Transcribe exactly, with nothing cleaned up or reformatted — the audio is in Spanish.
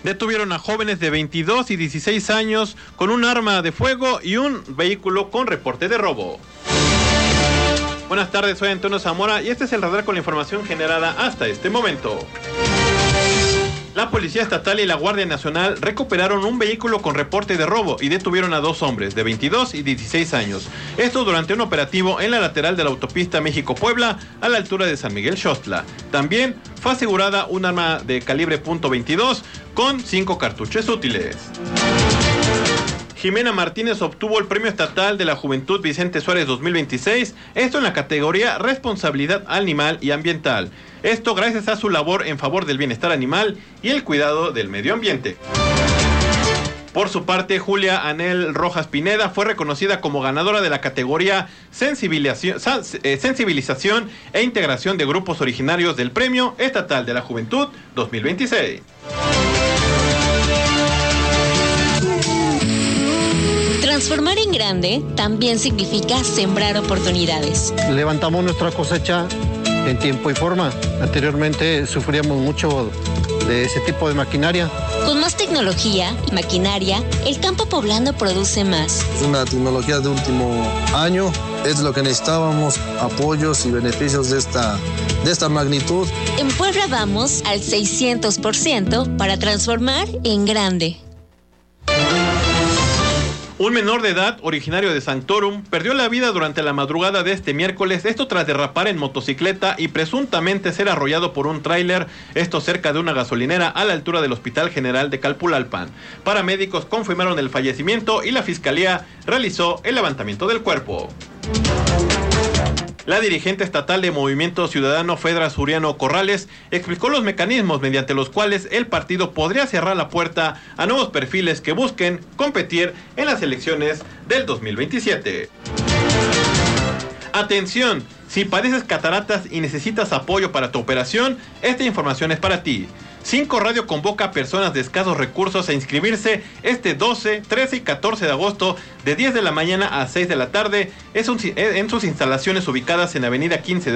Detuvieron a jóvenes de veintidós y dieciséis años con un arma de fuego y un vehículo con reporte de robo. Buenas tardes, soy Antonio Zamora y este es el radar con la información generada hasta este momento. La Policía Estatal y la Guardia Nacional recuperaron un vehículo con reporte de robo y detuvieron a dos hombres de veintidós y dieciséis años. Esto durante un operativo en la lateral de la autopista México-Puebla a la altura de San Miguel Xostla. También fue asegurada un arma de calibre punto veintidós con cinco cartuchos útiles. Jimena Martínez obtuvo el Premio Estatal de la Juventud Vicente Suárez dos mil veintiséis, esto en la categoría Responsabilidad Animal y Ambiental. Esto gracias a su labor en favor del bienestar animal y el cuidado del medio ambiente. Por su parte, Julia Anel Rojas Pineda fue reconocida como ganadora de la categoría Sensibilización, Sensibilización e Integración de Grupos Originarios del Premio Estatal de la Juventud dos mil veintiséis. Transformar en grande también significa sembrar oportunidades. Levantamos nuestra cosecha en tiempo y forma. Anteriormente sufríamos mucho de ese tipo de maquinaria. Con más tecnología y maquinaria, el campo poblano produce más. Es una tecnología de último año, es lo que necesitábamos, apoyos y beneficios de esta, de esta magnitud. En Puebla vamos al seiscientos por ciento para transformar en grande. Un menor de edad, originario de Sanctorum, perdió la vida durante la madrugada de este miércoles, esto tras derrapar en motocicleta y presuntamente ser arrollado por un tráiler, esto cerca de una gasolinera a la altura del Hospital General de Calpulalpan. Paramédicos confirmaron el fallecimiento y la Fiscalía realizó el levantamiento del cuerpo. La dirigente estatal de Movimiento Ciudadano Fedra Suriano Corrales explicó los mecanismos mediante los cuales el partido podría cerrar la puerta a nuevos perfiles que busquen competir en las elecciones del dos mil veintisiete. Atención, si padeces cataratas y necesitas apoyo para tu operación, esta información es para ti. Cinco Radio convoca a personas de escasos recursos a inscribirse este doce, trece y catorce de agosto de diez de la mañana a seis de la tarde en sus instalaciones ubicadas en Avenida quince de